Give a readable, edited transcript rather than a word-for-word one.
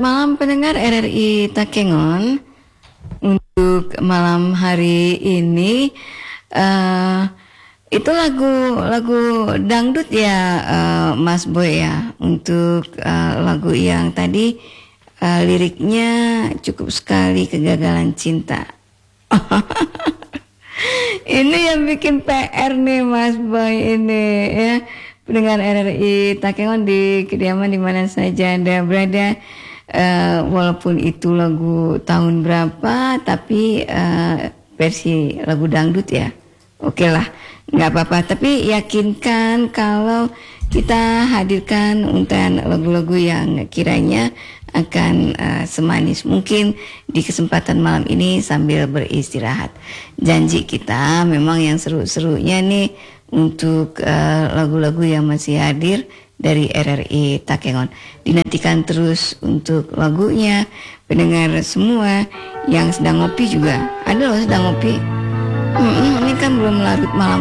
malam pendengar RRI Takengon. Untuk malam hari ini itu lagu dangdut ya, Mas Boy ya. Untuk lagu yang tadi liriknya cukup sekali, kegagalan cinta. Ini yang bikin PR nih Mas Boy ini ya. Pendengar RRI Takengon di kediaman di mana saja Anda berada, walaupun itu lagu tahun berapa, tapi versi lagu dangdut ya. Oke lah, nggak apa-apa. Tapi yakinkan kalau kita hadirkan untayan lagu-lagu yang kiranya akan semanis mungkin di kesempatan malam ini sambil beristirahat. Janji kita memang yang seru-serunya nih untuk lagu-lagu yang masih hadir dari RRI Takengon. Dinantikan terus untuk lagunya. Pendengar semua yang sedang ngopi juga, ada loh sedang ngopi. Ini kan belum larut malam